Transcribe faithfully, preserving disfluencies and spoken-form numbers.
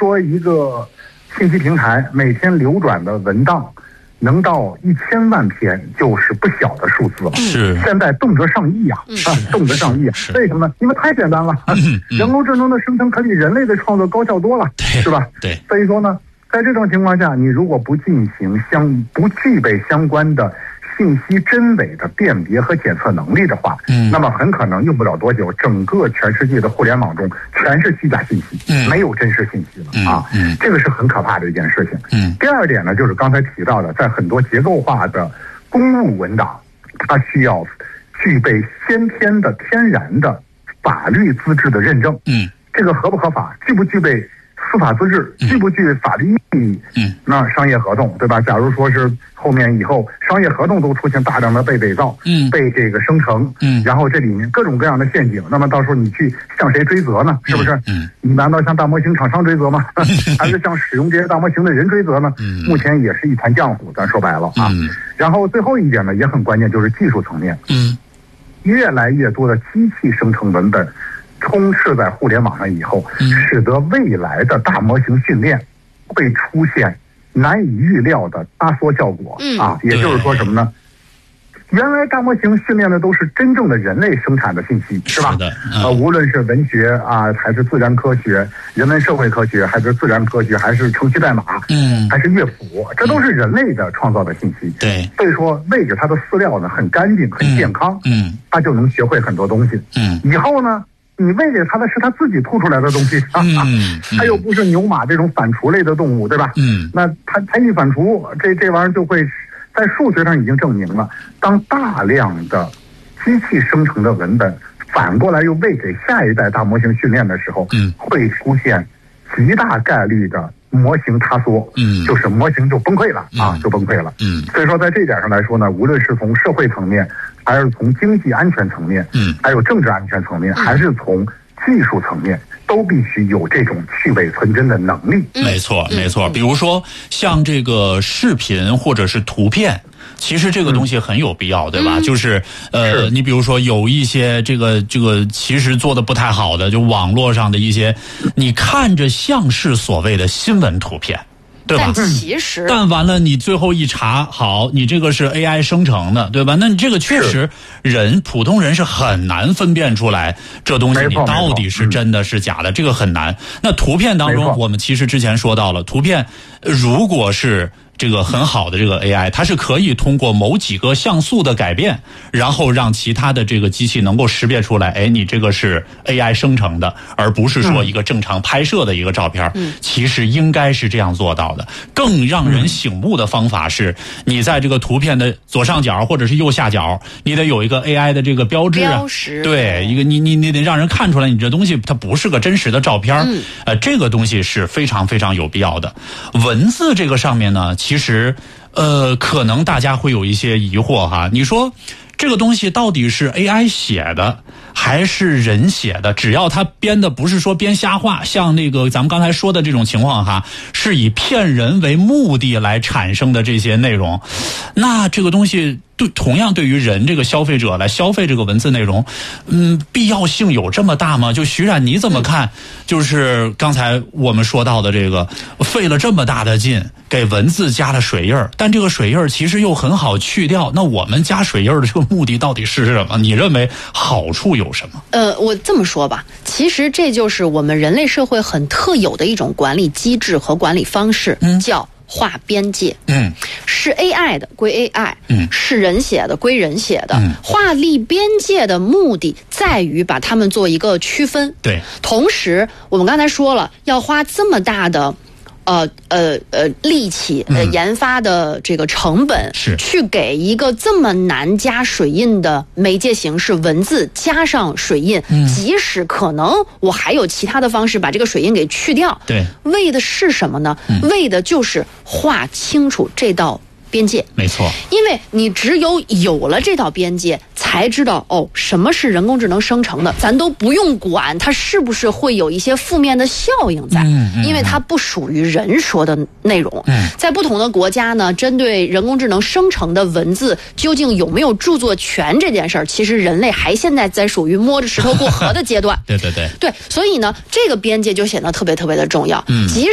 说一个信息平台每天流转的文档能到一千万篇，就是不小的数字了。 是， 现在动辄上亿啊，啊，动辄上亿。为什么呢？因为太简单了，嗯嗯、人工智能的生成可比人类的创作高效多了，是吧？ 对。 所以说呢，在这种情况下，你如果不进行相不具备相关的信息真伪的辨别和检测能力的话，嗯，那么很可能用不了多久，整个全世界的互联网中全是虚假信息，嗯，没有真实信息了、嗯、啊，嗯，这个是很可怕的一件事情。嗯，第二点呢，就是刚才提到的，在很多结构化的公务文档，它需要具备先天的、天然的法律资质的认证。嗯，这个合不合法，具不具备司法资质，具不具备法律意义？嗯，那商业合同，对吧？假如说是后面以后商业合同都出现大量的被伪造，嗯，被这个生成，嗯，然后这里面各种各样的陷阱，那么到时候你去向谁追责呢？是不是？嗯，你难道向大模型厂商追责吗？还是向使用这些大模型的人追责呢？嗯，目前也是一团浆糊，咱说白了啊。嗯，然后最后一点呢，也很关键，就是技术层面。嗯，越来越多的机器生成文本充斥在互联网上以后，使得未来的大模型训练会出现难以预料的压缩效果、嗯、啊，也就是说什么呢？原来大模型训练的都是真正的人类生产的信息，是吧？是的，嗯、呃，无论是文学啊，还是自然科学、人文社会科学，还是自然科学，还是程序代码，嗯，还是乐谱，这都是人类的创造的信息。对，所以说喂着它的饲料呢，很干净、很健康，嗯，它就能学会很多东西。嗯，以后呢？你喂给他的是他自己吐出来的东西，嗯，他又不是牛马这种反刍类的动物，对吧？嗯，那他他一反刍，这这玩意儿就会在数学上已经证明了，当大量的机器生成的文本反过来又喂给下一代大模型训练的时候，嗯，会出现极大概率的模型塌缩，嗯，就是模型就崩溃了、嗯、啊，就崩溃了，嗯，所以说在这一点上来说呢，无论是从社会层面，还是从经济安全层面，嗯，还有政治安全层面，还是从技术层面，都必须有这种去伪存真的能力。 没错，没错。比如说像这个视频或者是图片。其实这个东西很有必要，对吧？嗯、就是呃，你比如说有一些这个这个其实做的不太好的，就网络上的一些，你看着像是所谓的新闻图片。对吧？ 但其实， 但完了，你最后一查，好，你这个是 A I 生成的，对吧？那你这个确实人普通人是很难分辨出来这东西你到底是真的是假的，这个很难。那图片当中，我们其实之前说到了，图片如果是这个很好的这个 A I， 它是可以通过某几个像素的改变，然后让其他的这个机器能够识别出来，哎，你这个是 A I 生成的，而不是说一个正常拍摄的一个照片。嗯，其实应该是这样做到的。更让人醒目的方法是，你在这个图片的左上角或者是右下角，你得有一个 A I 的这个标志啊， 标识， 对，一个你你你得让人看出来，你这东西它不是个真实的照片。嗯，呃，这个东西是非常非常有必要的。文字这个上面呢，其实呃，可能大家会有一些疑惑哈。你说这个东西到底是 A I 写的还是人写的？只要他编的不是说编瞎话，像那个咱们刚才说的这种情况哈，是以骗人为目的来产生的这些内容，那这个东西对同样对于人这个消费者来消费这个文字内容，嗯，必要性有这么大吗？就徐冉你怎么看？就是刚才我们说到的这个，费了这么大的劲给文字加了水印儿，但这个水印儿其实又很好去掉，那我们加水印儿的这个目的到底是什么？你认为好处有什么？ 呃，我这么说吧，其实这就是我们人类社会很特有的一种管理机制和管理方式，嗯，叫划边界。嗯，是 A I 的归 A I， 嗯，是人写的归人写的。嗯，划立边界的目的在于把它们做一个区分。 对， 同时我们刚才说了，要花这么大的呃呃呃力气呃研发的这个成本，是去给一个这么难加水印的媒介形式文字加上水印，嗯，即使可能我还有其他的方式把这个水印给去掉， 对， 为的是什么呢？嗯，为的就是划清楚这道边界。 没错， 因为你只有有了这道边界，才知道哦，什么是人工智能生成的，咱都不用管它是不是会有一些负面的效应在，嗯嗯，因为它不属于人说的内容。嗯，在不同的国家呢，针对人工智能生成的文字究竟有没有著作权这件事儿，其实人类还现在在属于摸着石头过河的阶段。 对对对， 对，所以呢，这个边界就显得特别特别的重要。嗯，即